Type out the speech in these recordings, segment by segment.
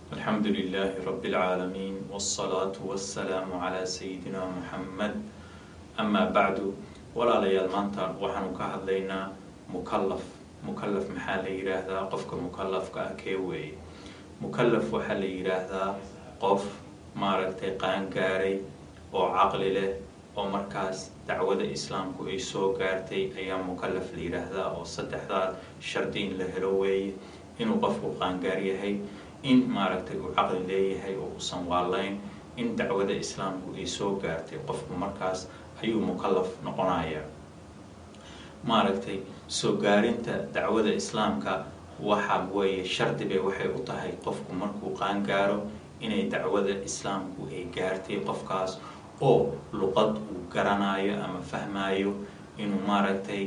الحمد لله رب العالمين والصلاة والسلام على سيدنا محمد أما بعد ولا ليال مانتا وحنو كهدلينا مكلف محل يراهدا قفك مكلف كأكيوي مكلف وحل يراهدا قف ماركتي قان قاري أو عقل له أو مركز دعوة إسلام كو إيسو قارتي أيام مكلف ليراهدا أو صدحدا شرطين لهلوي إنو قفكو قان قاري in maaragtay uu caqli leeyahay oo uusan waalayn in dacwada islaamku ay soo gaartay qofku markaas ayuu mukallaf noqonayaa maaragtay soo gaarinta dacwada islaamka waxa weeye shardi bay waxay u tahay qofku markuu qaan gaaro inay dacwada islaamku ay gaartay qofkaas oo luqad uu garanayo ama fahmayo inuu maaragtay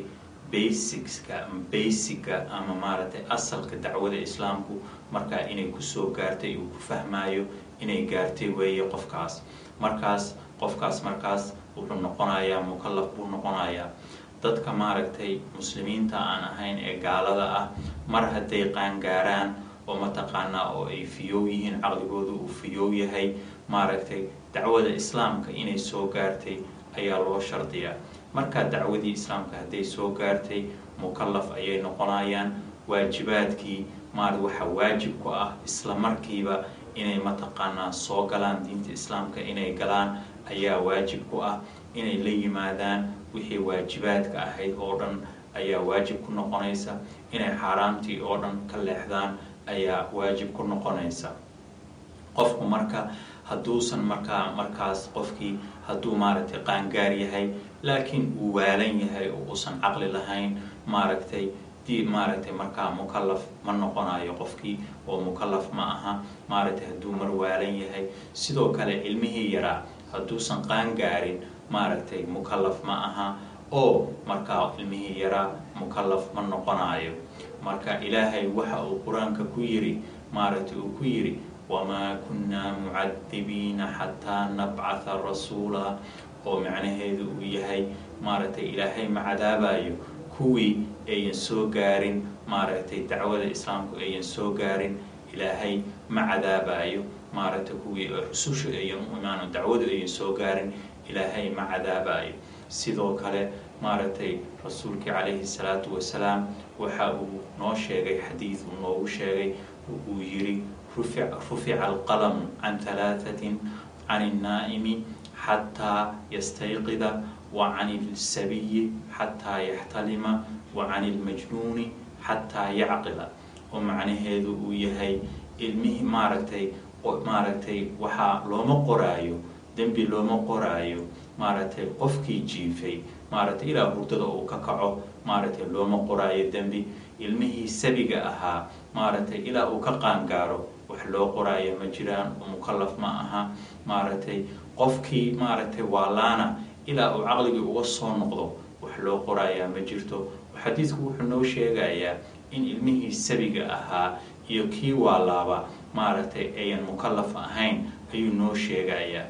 basic ama maaragtay asalka dacwada islaamku marka inay ku soo gaartay uu ku fahmayo inay gaartay weeye qofkaas markaas wuxuu noqonayaa mukallaf buu noqonayaa dadka maaragtay muslimiinta aan ahayn ee gaalada ah mar haday qaan gaaraan oo mataqaana oo ay fiyow yihiin caqligoodu uu fiyow yahay maaragtay dacwada islaamka inay soo gaartay ayaa loo shardiyaa marka dacwadii islaamka haday soo gaartay mukallaf ayay noqonayaan waajibaadkii waxa waajib ku ah isla markiiba inay mataqaana soo galaan diinta islaamka inay galaan ayaa waajib ku ah inay la yimaadaan wixii waajibaadka ahayd oo dhan ayaa waajib ku noqonaysa inay xaraamtii oo dhan ka leexdaan ayaa waajib ku noqonaysa qofku marka haduusan markaas qofkii haduu maaragtay qaan gaar yahay laakiin uu waalan yahay oo uusan caqli lahayn maaragtay marka mukallaf ma noqonayo qofkii oo mukallaf ma aha maaragtay haduu mar waalan yahay sidoo kale ilmihii yaraa haduusan qaan gaarin maaragtay mukallaf ma aha oo marka ilmihii yaraa mukallaf ma noqonayo marka ilaahay waxa uu quraanka ku yiri maaragtay uu ku yiri وما كنا معذبين حتى نبعث رسولا ومعنى وياهي مارتي إلهي مع عذابايو كوي أين سوغارين مارتي دعوة الإسلام أين سوغارين إلهي مع عذابايو مارتي كوي رسوش أين إيمان دعوة أين سوغارين إلهي مع عذابايو سيدو كله مارتي رسولك عليه الصلاة والسلام وحاو نوشيغي حديث ونوشيغي ويري رفع القلم عن 3 عن النائم حتى يستيقظ وعن السبي حتى يحتلم وعن المجنون حتى يعقل ومعنى هذا ويهي علمه مارتي وحا لوما قرايو دنبي لوما قرايو مارتي قفكي جيفي مارتي إلى هردد أو ككعو مارتي لوما قرايو دنبي علمه سبق أها مارتي إلى أو كقانقارو وحلو قرايا مجران ومكلف معها مارتي قفكي مارتي والانا إلى أو عقلي وصو نقضو وحلو قرايا مجرتو وحديثك وحنو شيغايا إن علمه سبق أها يوكي والابا مارتي أين مكلف أهين أيو نو شيغايا